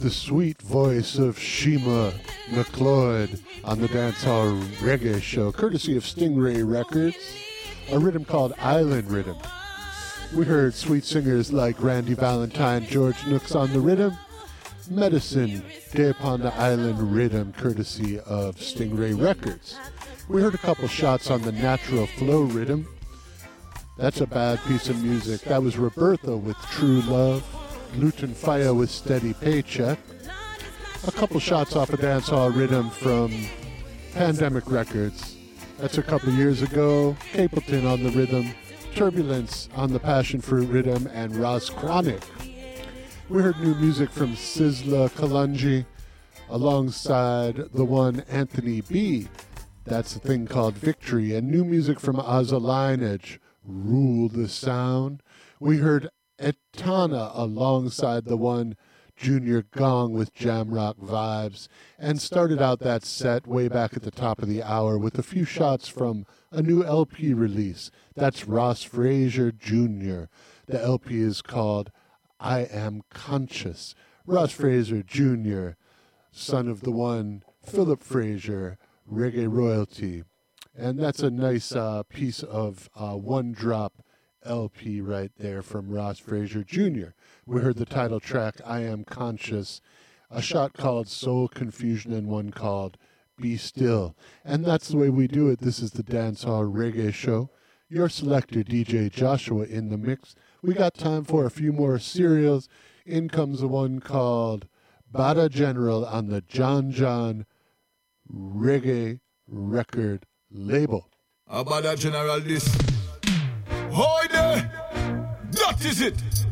the sweet voice of Shima McLeod on the Dancehall Reggae Show, courtesy of Stingray Records, a rhythm called Island Rhythm. We heard sweet singers like Randy Valentine, George Nooks on the rhythm, Medicine, Day Upon the Island Rhythm, courtesy of Stingray Records. We heard a couple shots on the Natural Flow Rhythm. That's a bad piece of music. That was Roberta with True Love, Luton Fire with Steady Paycheck. A couple shots off a dancehall rhythm from Pandemic Records. That's a couple years ago. Capleton on the rhythm, Turbulence on the Passion Fruit rhythm, and Ross Chronic. We heard new music from Sizzla Kalonji alongside the one Anthony B. That's a thing called Victory. And new music from Ozza Lineage, Rule the Sound. We heard Etana alongside the one Junior Gong with Jamrock Vibes, and started out that set way back at the top of the hour with a few shots from a new LP release. That's Ross Frazier Jr. The LP is called I Am Conscious. Ross Frazier Jr., son of the one Philip Frazier, reggae royalty. And that's a nice piece of one-drop LP right there from Ross Frazier Jr. We heard the title track, I Am Conscious, a shot called Soul Confusion, and one called Be Still. And that's the way we do it. This is the Dancehall Reggae Show. Your selector, DJ Joshua, in the mix. We got time for a few more serials. In comes the one called Bada General on the John John Reggae record label. Bada General this. Hoy there! That is it!